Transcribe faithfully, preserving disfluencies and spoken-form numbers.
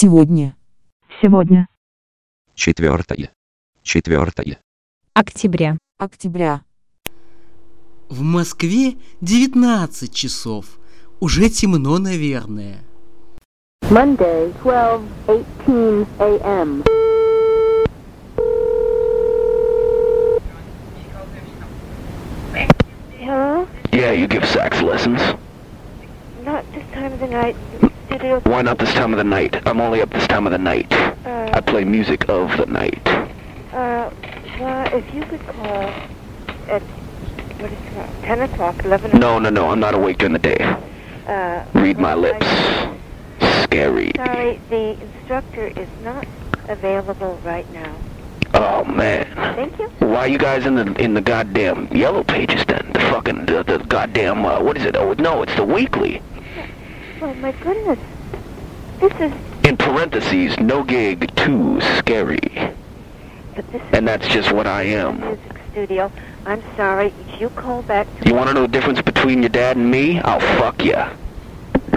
Сегодня. Сегодня. Четвертое. Четвертое. Октября. Октября. В Москве девятнадцать часов. Уже темно, наверное. Monday, twelve eighteen a m Hello? Yeah, you give sax lessons. Not this time of the night. Studio. Why not this time of the night? I'm only up this time of the night. Uh, I play music of the night. uh, well, if you could call at, what is it, ten o'clock, eleven o'clock. No, no, no, I'm not awake during the day. Uh, Read my well, lips. I- Scary. Sorry, the instructor is not available right now. Oh, man. Thank you. Why are you guys in the in the goddamn yellow pages then? The fucking, the, the goddamn, uh, what is it? Oh, no, it's the weekly. Oh, my goodness. This is, In parentheses, no gig, too scary. but this is And that's just what I the am. music studio. I'm sorry. If you call back to You want to know the difference between your dad and me? I'll fuck ya.